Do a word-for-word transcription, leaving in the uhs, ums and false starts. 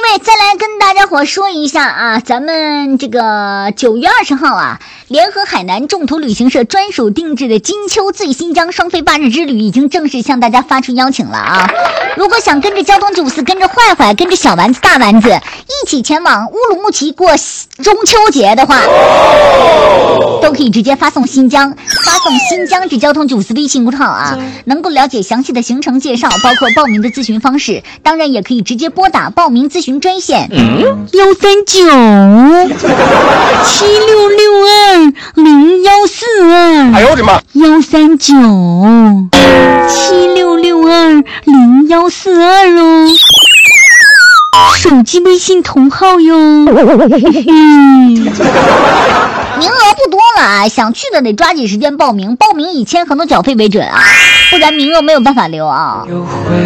位，再来跟大家伙说一下啊，咱们这个九月二十号啊，联合海南众途旅行社专属定制的金秋最新疆双飞八日之旅已经正式向大家发出邀请了啊！如果想跟着交通九四，跟着坏坏，跟着小丸子、大丸子一起前往乌鲁木齐过中秋节的话，都可以直接发送新疆，发送新疆至交通九四微信公众号啊，能够了解详细的行程介绍，包括报名的咨询方式，当然也可以直接拨打报名咨询专线幺三九七六六二零幺四二， 哎呦我的妈！ 幺三九七六六二零幺四二哦，手机微信同号哟。嗯名额不多了，想去的得抓紧时间报名，报名以签合同缴费为准啊，不然名额没有办法留啊。